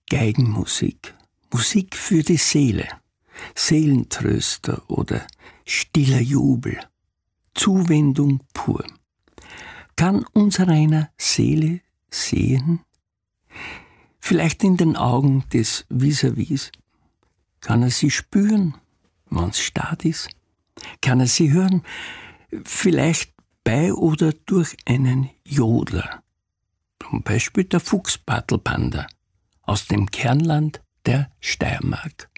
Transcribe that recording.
Geigenmusik, Musik für die Seele, Seelentröster oder stiller Jubel, Zuwendung pur. Kann unsereiner Seele sehen? Vielleicht in den Augen des Vis-à-vis? Kann er sie spüren, wenn's stad ist? Kann er sie hören? Vielleicht bei oder durch einen Jodler. Zum Beispiel der Fuchsbartelpanda aus dem Kernland der Steiermark.